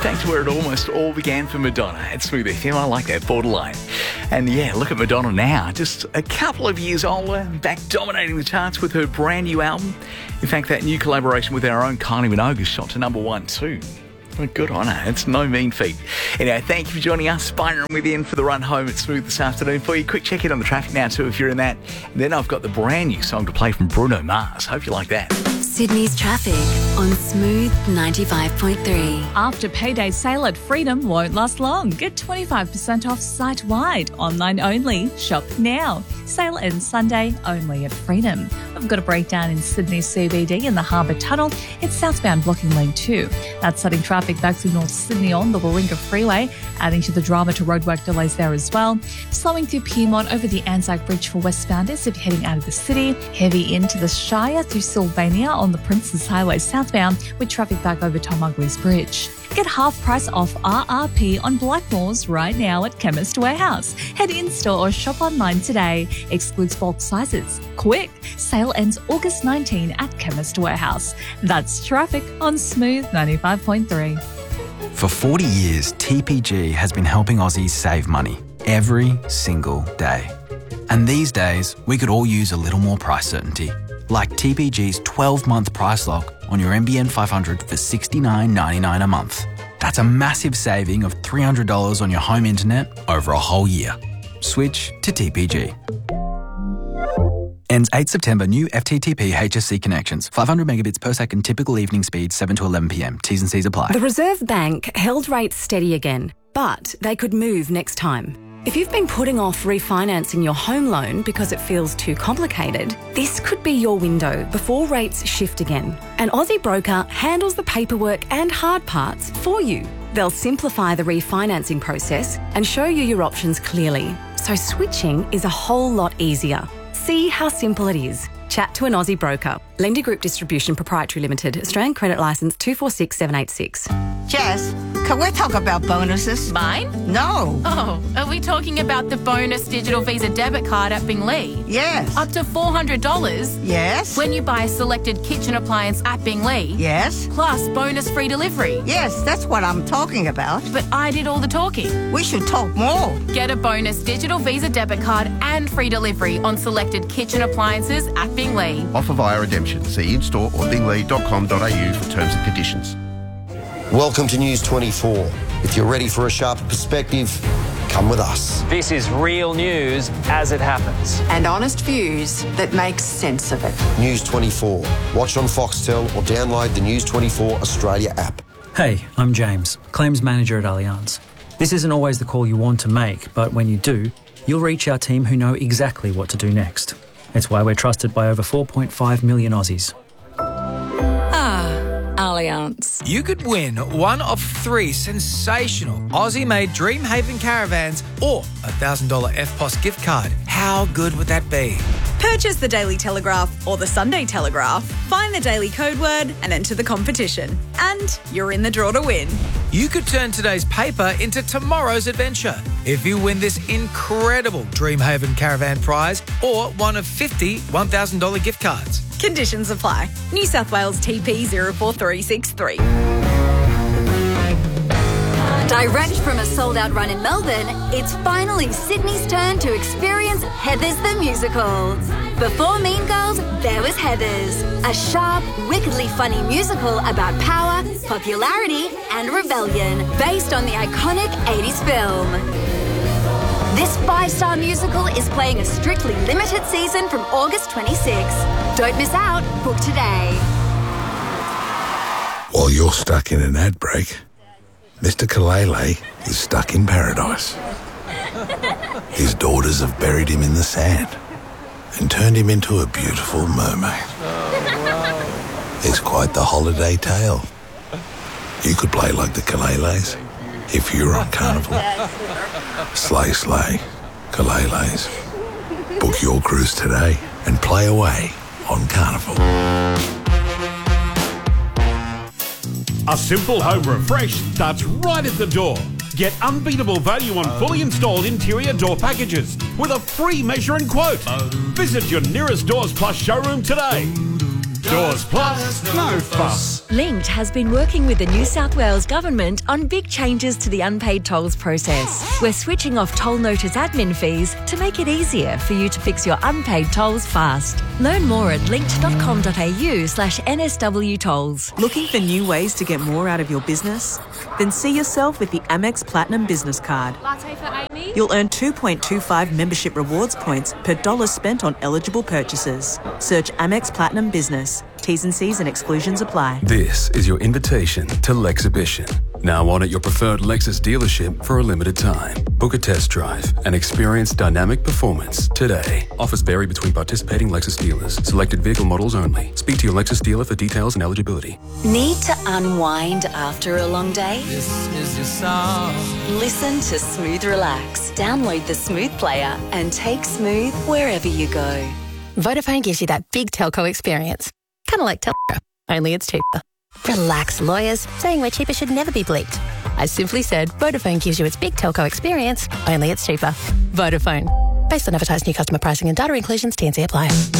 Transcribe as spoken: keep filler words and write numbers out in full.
back to where it almost all began for Madonna at Smooth F M. I like that, borderline. And yeah, look at Madonna now, just a couple of years older, back dominating the charts with her brand new album. In fact, that new collaboration with our own Kylie Minogue has shot to number one too. Well, good on her. It's no mean feat. Anyway, thank you for joining us. Spider with you in for the run home at Smooth this afternoon for you. Quick check in on the traffic now too if you're in that. And then I've got the brand new song to play from Bruno Mars. Hope you like that. Sydney's traffic on Smooth ninety-five point three. After payday sale at Freedom won't last long. Get twenty-five percent off site-wide, online only. Shop now. Sale ends Sunday only at Freedom. We've got a breakdown in Sydney C B D in the Harbour Tunnel. It's southbound blocking lane two. That's setting traffic back to North Sydney on the Warringah Freeway, adding to the drama to roadwork delays there as well. Slowing through Piedmont over the Anzac Bridge for westbounders if you're heading out of the city. Heavy into the Shire through Sylvania on the Princes Highway southbound with traffic back over Tom Ugley's Bridge. Get half price off R R P on Blackmores right now at Chemist Warehouse. Head in-store or shop online today. Excludes bulk sizes. Quick! Sale ends August nineteenth at Chemist Warehouse. That's traffic on Smooth ninety-five point three. For forty years, T P G has been helping Aussies save money every single day. And these days, we could all use a little more price certainty. Like T P G's twelve-month price lock on your N B N five hundred for sixty-nine ninety-nine a month. That's a massive saving of three hundred dollars on your home internet over a whole year. Switch to T P G. Ends eighth September. New F T T P H S C connections. five hundred megabits per second typical evening speed, seven to eleven p m. T's and C's apply. The Reserve Bank held rates steady again, but they could move next time. If you've been putting off refinancing your home loan because it feels too complicated, this could be your window before rates shift again. An Aussie broker handles the paperwork and hard parts for you. They'll simplify the refinancing process and show you your options clearly, so switching is a whole lot easier. See how simple it is. Chat to an Aussie broker. Lendy Group Distribution Proprietary Limited. Australian Credit Licence two four six seven eight six. Jess, can we talk about bonuses? Mine? No. Oh, are we talking about the bonus digital Visa debit card at Binglee? Yes. Up to four hundred dollars? Yes. When you buy a selected kitchen appliance at Binglee? Yes. Plus bonus free delivery? Yes, that's what I'm talking about. But I did all the talking. We should talk more. Get a bonus digital Visa debit card and free delivery on selected kitchen appliances at Binglee. Offer via redemption. See in-store or binglee dot com dot a u for terms and conditions. Welcome to News twenty-four. If you're ready for a sharper perspective, come with us. This is real news as it happens. And honest views that make sense of it. News twenty-four. Watch on Foxtel or download the News twenty-four Australia app. Hey, I'm James, Claims Manager at Allianz. This isn't always the call you want to make, but when you do, you'll reach our team who know exactly what to do next. It's why we're trusted by over four point five million Aussies. Ah, Allianz. You could win one of three sensational Aussie-made Dreamhaven caravans or a one thousand dollars F P O S gift card. How good would that be? Purchase the Daily Telegraph or the Sunday Telegraph, find the daily code word and enter the competition. And you're in the draw to win. You could turn today's paper into tomorrow's adventure if you win this incredible Dreamhaven caravan prize or one of fifty one thousand dollars gift cards. Conditions apply. New South Wales T P zero four three six three. Direct from a sold-out run in Melbourne, it's finally Sydney's turn to experience Heathers the Musical. Before Mean Girls, there was Heathers, a sharp, wickedly funny musical about power, popularity and rebellion, based on the iconic eighties film. This five-star musical is playing a strictly limited season from August twenty-sixth. Don't miss out. Book today. While you're stuck in an ad break, Mister Kalele is stuck in paradise. His daughters have buried him in the sand and turned him into a beautiful mermaid. It's quite the holiday tale. You could play like the Kaleles if you were on Carnival. Slay, slay, Kaleles. Book your cruise today and play away on Carnival. A simple home refresh starts right at the door. Get unbeatable value on fully installed interior door packages with a free measure and quote. Visit your nearest Doors Plus showroom today. Doors Plus, no fuss. Linked has been working with the New South Wales Government on big changes to the unpaid tolls process. We're switching off toll notice admin fees to make it easier for you to fix your unpaid tolls fast. Learn more at linked.com.au slash NSW tolls. Looking for new ways to get more out of your business? Then see yourself with the Amex Platinum Business Card. Latte for Amy? You'll earn two point two five membership rewards points per dollar spent on eligible purchases. Search Amex Platinum Business. T's and C's and exclusions apply. This is your invitation to Lexhibition. Now on at your preferred Lexus dealership for a limited time. Book a test drive and experience dynamic performance today. Offers vary between participating Lexus dealers. Selected vehicle models only. Speak to your Lexus dealer for details and eligibility. Need to unwind after a long day? This is your song. Listen to Smooth Relax. Download the Smooth player and take Smooth wherever you go. Vodafone gives you that big telco experience. Kind of like Telstra, only it's cheaper. Relax, lawyers. Saying we're cheaper should never be bleeped. I simply said Vodafone gives you its big telco experience, only it's cheaper. Vodafone. Based on advertised new customer pricing and data inclusions, T and C apply.